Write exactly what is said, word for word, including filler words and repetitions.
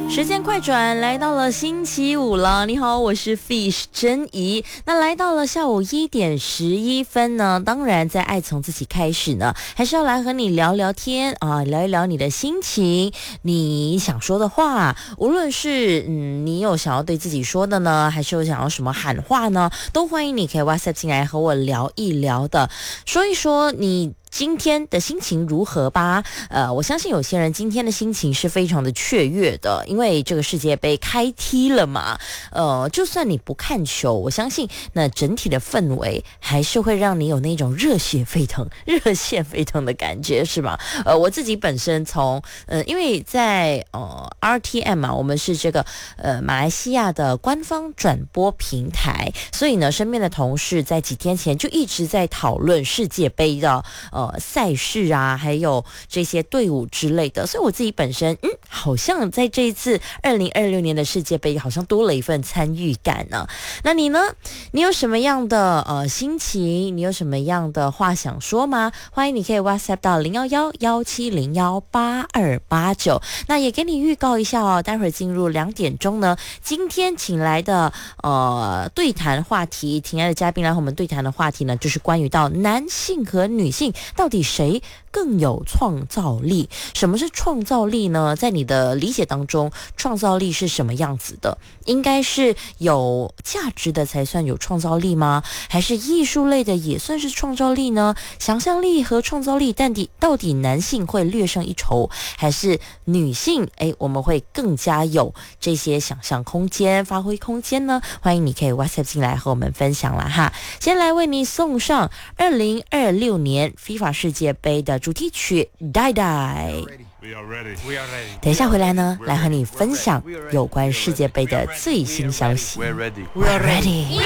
时间快转，来到了星期五了。你好，我是 Fish 珍怡。那来到了下午一点十一分呢，当然在爱从自己开始呢，还是要来和你聊聊天啊，聊一聊你的心情，你想说的话，无论是嗯你有想要对自己说的呢，还是有想要什么喊话呢，都欢迎你可以 WhatsApp 进来和我聊一聊的，说一说你今天的心情如何吧？呃，我相信有些人今天的心情是非常的雀跃的，因为这个世界杯开踢了嘛。呃，就算你不看球，我相信那整体的氛围还是会让你有那种热血沸腾、热血沸腾的感觉，是吧？呃，我自己本身从呃，因为在呃 R T M 嘛，我们是这个呃马来西亚的官方转播平台，所以呢，身边的同事在几天前就一直在讨论世界杯的。呃，赛事啊，还有这些队伍之类的，所以我自己本身，嗯，好像在这一次二零二六年的世界杯，好像多了一份参与感呢。那你呢？你有什么样的呃心情？你有什么样的话想说吗？欢迎你可以 WhatsApp 到零幺幺幺七零幺八二八九。那也给你预告一下哦，待会儿进入两点钟呢，今天请来的呃对谈话题，亲爱的嘉宾来和我们对谈的话题呢，就是关于到男性和女性。到底谁更有创造力？什么是创造力呢？在你的理解当中，创造力是什么样子的？应该是有价值的才算有创造力吗？还是艺术类的也算是创造力呢？想象力和创造力，但底到底男性会略胜一筹，还是女性？哎，我们会更加有这些想象空间、发挥空间呢？欢迎你可以 WhatsApp 进来和我们分享啦哈。先来为你送上二零二六年 FIFA 世界杯的主题曲《Die Die》。等一下回来呢，来和你分享有关世界杯的最新消息。We're ready. We're ready.